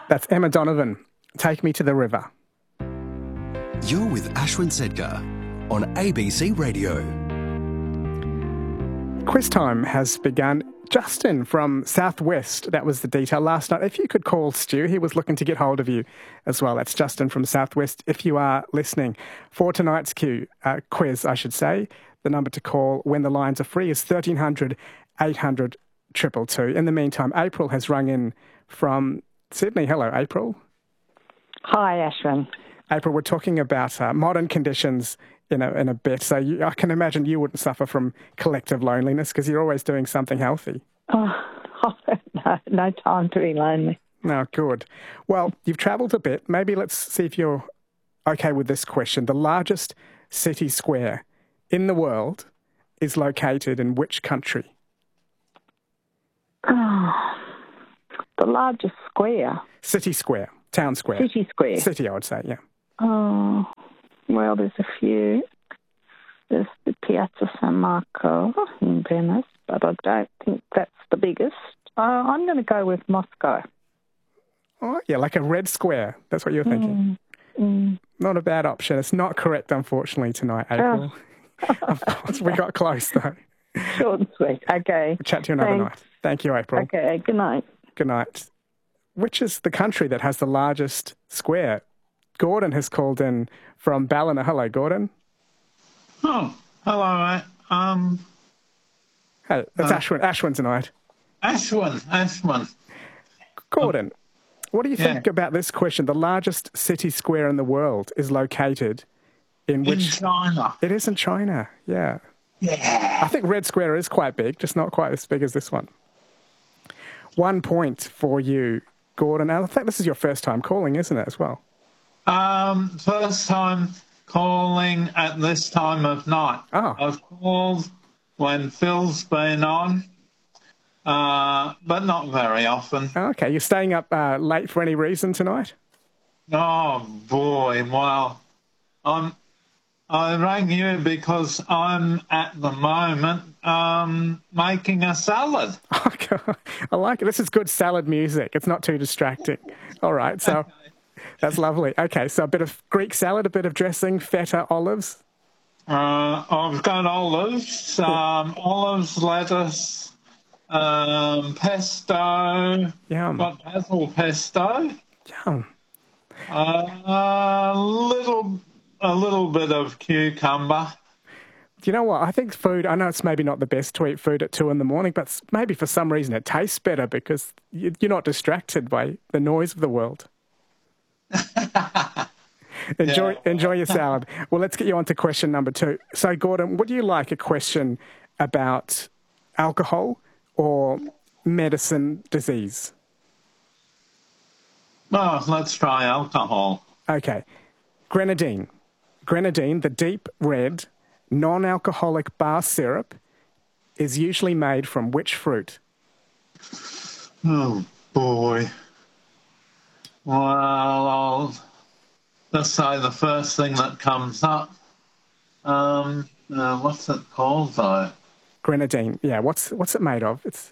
That's Emma Donovan. Take Me to the River. You're with Ashwin Sedkar on ABC Radio. Quiz time has begun. Justin from Southwest, that was the detail last night. If you could call Stu, he was looking to get hold of you as well. That's Justin from Southwest. If you are listening for tonight's quiz, I should say, the number to call when the lines are free is 1300 800 222. In the meantime, April has rung in from Sydney. Hello, April. Hi, Ashwin. April, we're talking about modern conditions in a bit. So I can imagine you wouldn't suffer from collective loneliness because you're always doing something healthy. Oh, no time to be lonely. No, good. Well, you've travelled a bit. Maybe let's see if you're okay with this question. The largest city square in the world is located in which country? Oh, the largest square? City square, town square. City square. City, I would say, yeah. Oh, well, there's a few. There's the Piazza San Marco in Venice, but I don't think that's the biggest. I'm going to go with Moscow. Oh, yeah, like a red square. That's what you're thinking. Not a bad option. It's not correct, unfortunately, tonight, April. Of course, we got close, though. Short and sweet. Okay. We'll chat to you another night. Thank you, April. Okay, good night. Good night. Which is the country that has the largest square? Gordon has called in from Ballina. Hello, Gordon. Oh, hello, mate. Hey, it's Ashwin tonight. Ashwin. Gordon, what do you think about this question? The largest city square in the world is located in which... In China. It is in China, yeah. Yeah. I think Red Square is quite big, just not quite as big as this one. 1 point for you, Gordon. I think this is your first time calling, isn't it, as well? First time calling at this time of night. Oh. I've called when Phil's been on, but not very often. Okay, you're staying up late for any reason tonight? Oh, boy, well, I rang you because I'm at the moment making a salad. I like it. This is good salad music. It's not too distracting. All right, so... Okay. That's lovely. Okay, so a bit of Greek salad, a bit of dressing, feta, olives? I've got olives, lettuce, pesto. Yum. Got basil pesto. Yum. A little bit of cucumber. Do you know what? I think food, I know it's maybe not the best to eat food at 2 a.m, but maybe for some reason it tastes better because you're not distracted by the noise of the world. Enjoy your salad. Well, let's get you on to question number 2. So, Gordon, would you like a question about alcohol or medicine disease? Oh, let's try alcohol. Okay. Grenadine. Grenadine, the deep red, non-alcoholic bar syrup, is usually made from which fruit? Oh, boy. Well, I'll just say the first thing that comes up. What's it called, though? Grenadine. Yeah, what's it made of? It's.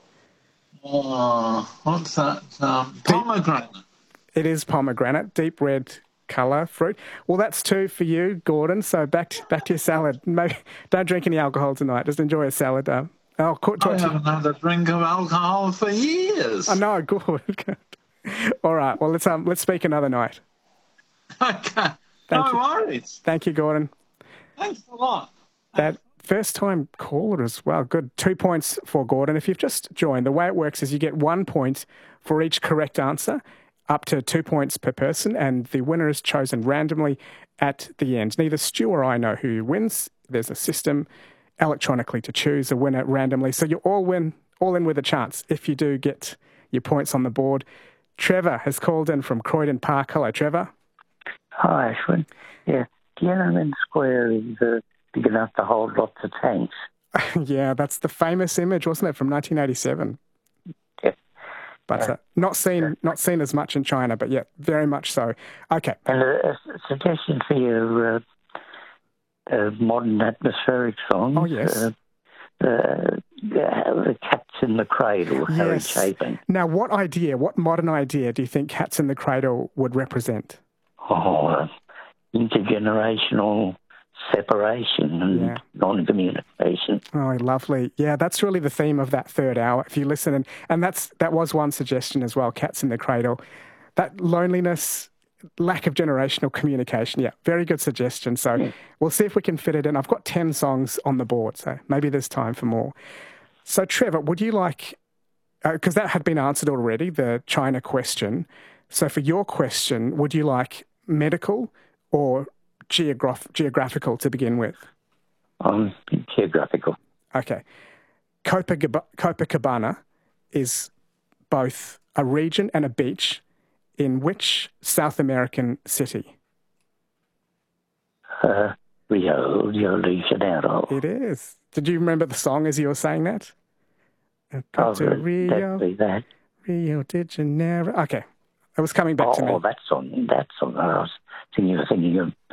What's that? Pomegranate. It is pomegranate, deep red colour fruit. Well, that's 2 for you, Gordon. So back to your salad. Maybe don't drink any alcohol tonight. Just enjoy a salad. I haven't had a drink of alcohol for years. I know. Good. All right. Well, let's speak another night. Okay. No worries. Thank you, Gordon. Thanks a lot. That first-time caller as well. Good. 2 points for Gordon. If you've just joined, the way it works is you get 1 point for each correct answer, up to 2 points per person, and the winner is chosen randomly at the end. Neither Stu or I know who wins. There's a system electronically to choose a winner randomly, so you all in with a chance if you do get your points on the board. Trevor has called in from Croydon Park. Hello, Trevor. Hi, Ashwin. Yeah, Tiananmen Square is big enough to hold lots of tanks. Yeah, that's the famous image, wasn't it, from 1987? Yeah. But not seen as much in China, but yeah, very much so. Okay. And a suggestion for your modern atmospheric songs. Oh, yes. The Cats in the Cradle, Harry Yes. Chapin. Now, what modern idea do you think Cats in the Cradle would represent? Oh, intergenerational separation and non-communication. Oh, lovely. Yeah, that's really the theme of that third hour. If you listen, and that was one suggestion as well, Cats in the Cradle. That loneliness, lack of generational communication. Yeah, very good suggestion. So we'll see if we can fit it in. I've got 10 songs on the board, so maybe there's time for more. So, Trevor, would you like, because that had been answered already, the China question. So for your question, would you like medical or geographical to begin with? Geographical. Okay. Copacabana is both a region and a beach in which South American city? Rio de Janeiro. It is. Did you remember the song as you were saying that? Rio de Janeiro. Okay. I was coming back to me. That song. I was thinking of